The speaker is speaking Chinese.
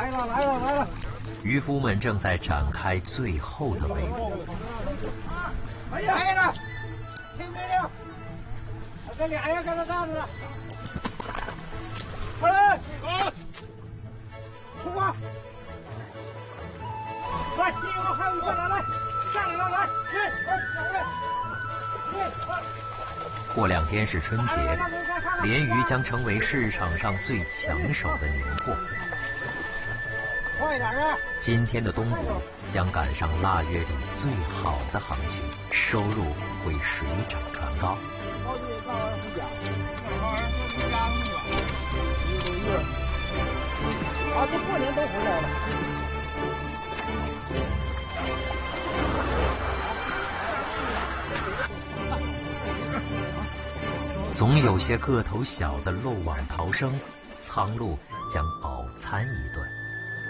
来了来了来了！ 渔夫们正在展开最后的围捕。 哎呀，来了！听没有？这俩人搁那站着呢。快来！出发！来，第一个还有一个来，来，下来了，来， 过2天是春节，鲢鱼将成为市场上最抢手的年货。 快点啊！ 今天的东捕将赶上腊月里最好的行情，收入会水涨船高。 啊，这过年都回来了。 总有些个头小的漏网逃生，苍鹭将饱餐一顿。